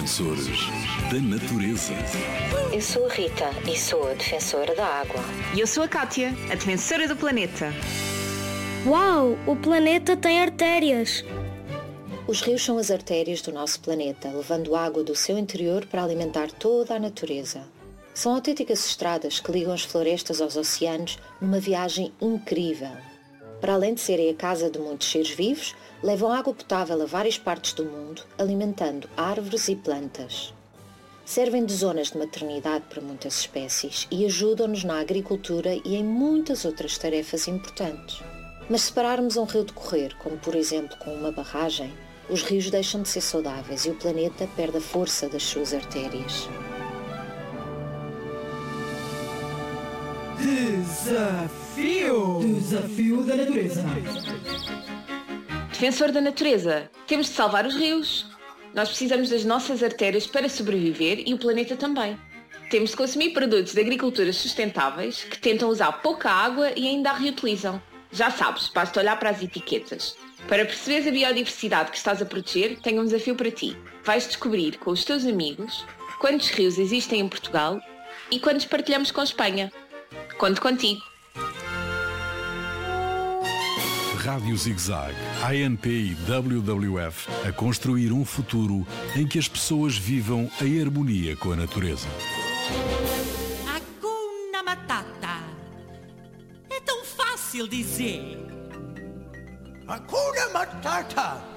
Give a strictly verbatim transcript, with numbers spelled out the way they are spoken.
Defensores da Natureza. Eu sou a Rita e sou a defensora da água. E eu sou a Kátia, a defensora do planeta. Uau! O planeta tem artérias! Os rios são as artérias do nosso planeta, levando água do seu interior para alimentar toda a natureza. São autênticas estradas que ligam as florestas aos oceanos numa viagem incrível. Para além de serem a casa de muitos seres vivos, levam água potável a várias partes do mundo, alimentando árvores e plantas. Servem de zonas de maternidade para muitas espécies e ajudam-nos na agricultura e em muitas outras tarefas importantes. Mas se pararmos um rio de correr, como por exemplo com uma barragem, os rios deixam de ser saudáveis e o planeta perde a força das suas artérias. Desafio! Desafio da natureza. Defensor da natureza, temos de salvar os rios. Nós precisamos das nossas artérias para sobreviver e o planeta também. Temos de consumir produtos de agricultura sustentáveis que tentam usar pouca água e ainda a reutilizam. Já sabes, basta olhar para as etiquetas. Para perceberes a biodiversidade que estás a proteger, tenho um desafio para ti. Vais descobrir com os teus amigos quantos rios existem em Portugal e quantos partilhamos com a Espanha. Conto contigo. Rádio Zig-Zag, A N P e W W F a construir um futuro em que as pessoas vivam em harmonia com a natureza. Hakuna Matata. É tão fácil dizer. Hakuna Matata!